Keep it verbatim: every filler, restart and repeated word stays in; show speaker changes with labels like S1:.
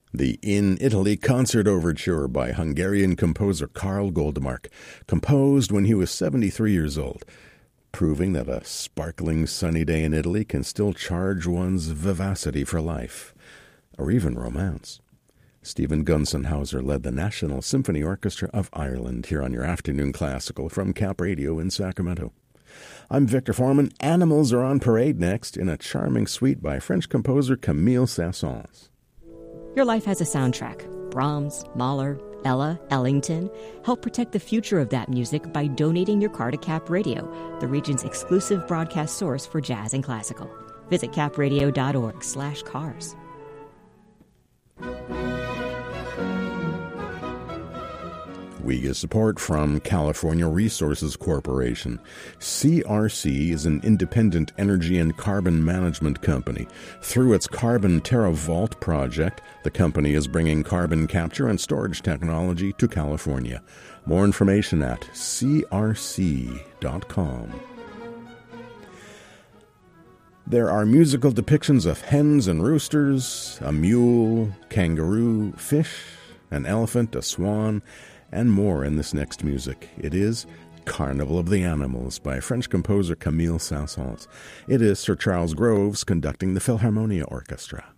S1: The In Italy Concert Overture by Hungarian composer Karl Goldmark, composed when he was seventy-three years old, proving that a sparkling sunny day in Italy can still charge one's vivacity for life, or even romance. Stephen Gunsenhauser led the National Symphony Orchestra of Ireland here on your Afternoon Classical from Cap Radio in Sacramento. I'm Victor Foreman. Animals are on parade next in a charming suite by French composer Camille Saint-Saëns.
S2: Your life has a soundtrack. Brahms, Mahler, Ella, Ellington. Help protect the future of that music by donating your car to Cap Radio, the region's exclusive broadcast source for jazz and classical. Visit capradio.org slash cars.
S1: We get support from California Resources Corporation. C R C is an independent energy and carbon management company. Through its Carbon TerraVault project, the company is bringing carbon capture and storage technology to California. More information at c r c dot com. There are musical depictions of hens and roosters, a mule, kangaroo, fish, an elephant, a swan, and more in this next music. It is Carnival of the Animals by French composer Camille Saint-Saëns. It is Sir Charles Groves conducting the Philharmonia Orchestra.